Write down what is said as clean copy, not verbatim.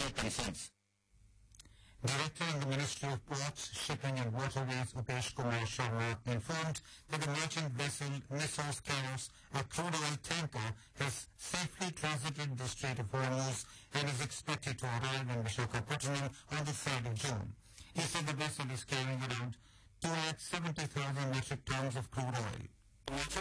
state concerns. Director in the Ministry of Ports, Shipping and Waterways, Upesh Kumar Sharma, informed that the merchant vessel Nissos Keros, a crude oil tanker, has safely transited the Strait of Hormuz and is expected to arrive in Visakhapatnam on the 3rd of June. He said the vessel is carrying around 270,000 metric tons of crude oil.